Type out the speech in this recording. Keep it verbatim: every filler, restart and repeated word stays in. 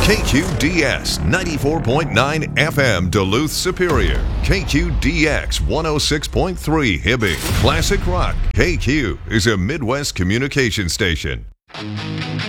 K Q D S ninety-four point nine F M Duluth Superior. K Q D X one oh six point three Hibbing. Classic Rock. K Q is a Midwest communication station.